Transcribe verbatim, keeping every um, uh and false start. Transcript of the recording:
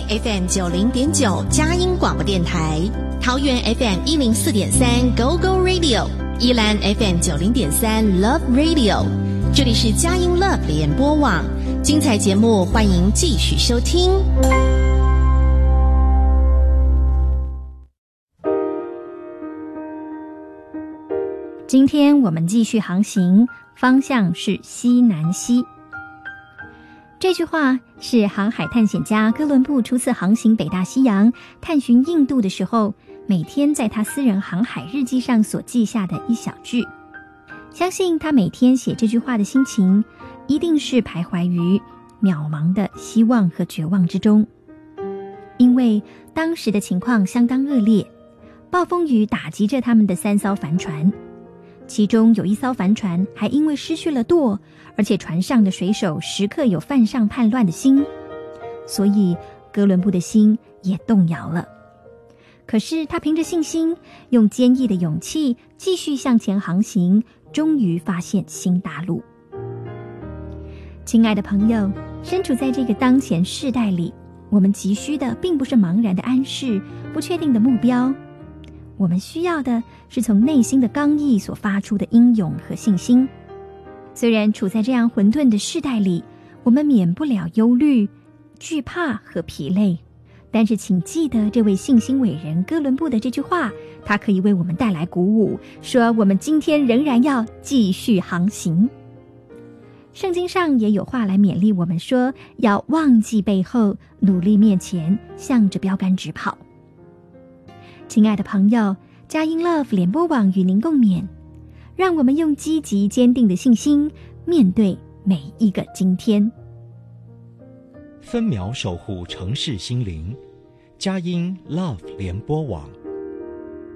F M 九零点九佳音广播电台，桃园 F M 一零四点三 Go Go Radio， 宜兰 F M 九零点三 Love Radio， 这里是佳音 Love 联播网，精彩节目欢迎继续收听。 今天我们继续航行，方向是西南西。这句话是航海探险家哥伦布初次航行北大西洋，探寻印度的时候，每天在他私人航海日记上所记下的一小句。相信他每天写这句话的心情，一定是徘徊于渺茫的希望和绝望之中。因为当时的情况相当恶劣，暴风雨打击着他们的三艘帆船，其中有一艘帆船还因为失去了舵，而且船上的水手时刻有犯上叛乱的心，所以哥伦布的心也动摇了。可是他凭着信心，用坚毅的勇气继续向前航行，终于发现新大陆。亲爱的朋友，身处在这个当前世代里，我们急需的并不是茫然的安适，不确定的目标，我们需要的是从内心的刚毅所发出的英勇和信心。虽然处在这样混沌的世代里，我们免不了忧虑、惧怕和疲累，但是请记得这位信心伟人哥伦布的这句话，他可以为我们带来鼓舞，说我们今天仍然要继续航行。圣经上也有话来勉励我们说，要忘记背后，努力面前，向着标杆直跑。亲爱的朋友，佳音 Love 联播网与您共勉，让我们用积极坚定的信心面对每一个今天。 分秒守护城市心灵，佳音 Love 联播网。